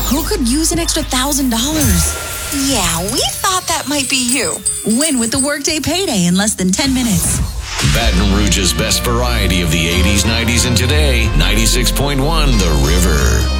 Who could use an extra $1,000? Yeah, we thought that might be you. Win with the Workday Payday in less than 10 minutes. Baton Rouge's best variety of the 80s, 90s, and today. 96.1 The River.